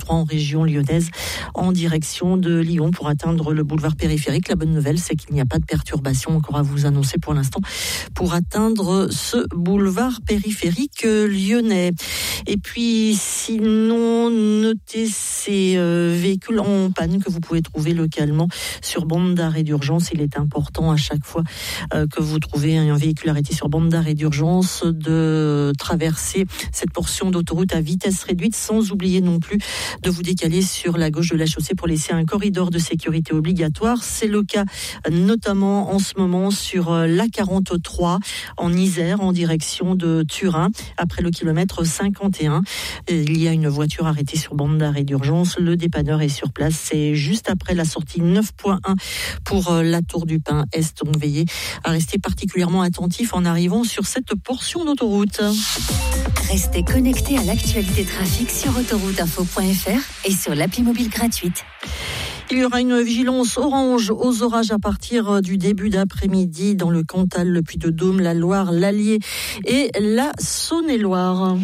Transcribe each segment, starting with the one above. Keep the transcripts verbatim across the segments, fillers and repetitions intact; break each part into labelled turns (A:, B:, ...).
A: trois en région lyonnaise en direction de Lyon pour atteindre le boulevard périphérique. La bonne nouvelle, c'est qu'il n'y a pas de perturbation encore à vous annoncer pour l'instant pour atteindre ce boulevard périphérique lyonnais. Et puis sinon, notez ces euh, véhicules en panne que vous pouvez trouver localement sur bande d'arrêt d'urgence. Il est important à chaque fois euh, que vous trouvez un véhicule arrêté sur bande d'arrêt d'urgence de traverser cette portion d'autoroute à vitesse réduite, sans oublier non plus de vous décaler sur la gauche de la chaussée pour laisser un corridor de sécurité obligatoire. C'est le cas notamment en ce moment sur l'A quarante-trois en Isère en direction de Turin après le kilomètre cinquante et un. Il y a une voiture arrêtée sur bande d'arrêt d'urgence. Le dépanneur est sur place. C'est juste après la sortie neuf point un pour la Tour du Pin Est. Donc veillez à rester particulièrement attentif en arrivant sur cette portion d'autoroute.
B: Restez connectés à l'actualité trafic sur autoroute info point f r et sur l'appli mobile gratuite.
A: Il y aura une vigilance orange aux orages à partir du début d'après-midi dans le Cantal, le Puy-de-Dôme, la Loire, l'Allier et la Saône-et-Loire.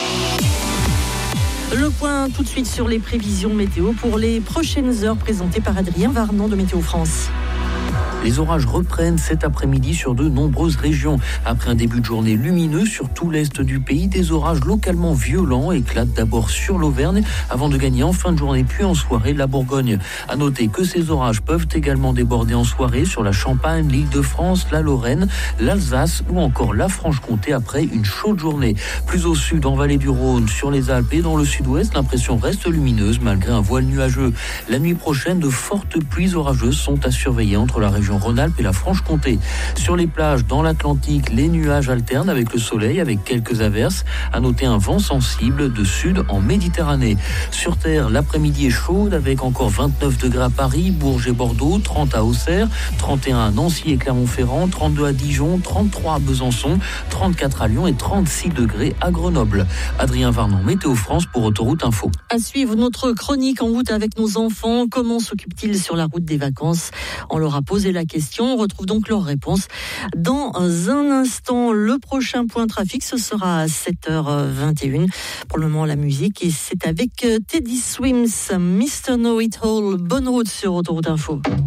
A: Le point tout de suite sur les prévisions météo pour les prochaines heures présentées par Adrien Varnon de Météo France.
C: Les orages reprennent cet après-midi sur de nombreuses régions. Après un début de journée lumineux sur tout l'est du pays, des orages localement violents éclatent d'abord sur l'Auvergne avant de gagner en fin de journée puis en soirée la Bourgogne. À noter que ces orages peuvent également déborder en soirée sur la Champagne, l'Île-de-France, la Lorraine, l'Alsace ou encore la Franche-Comté après une chaude journée. Plus au sud, en vallée du Rhône, sur les Alpes et dans le sud-ouest, l'impression reste lumineuse malgré un voile nuageux. La nuit prochaine, de fortes pluies orageuses sont à surveiller entre la région Rhône-Alpes et la Franche-Comté. Sur les plages, dans l'Atlantique, les nuages alternent avec le soleil, avec quelques averses. À noter un vent sensible de sud en Méditerranée. Sur Terre, l'après-midi est chaude avec encore vingt-neuf degrés à Paris, Bourges et Bordeaux, trente à Auxerre, trente et un à Nancy et Clermont-Ferrand, trente-deux à Dijon, trente-trois à Besançon, trente-quatre à Lyon et trente-six degrés à Grenoble. Adrien Varnon, Météo France pour Autoroute Info.
A: À suivre notre chronique en route avec nos enfants. Comment s'occupent-ils sur la route des vacances ? On leur a posé la question. On retrouve donc leurs réponses dans un instant. Le prochain point trafic, ce sera à sept heures vingt et une. Pour le moment, la musique, et c'est avec Teddy Swims, mister Know It All. Bonne route sur Autoroute Info.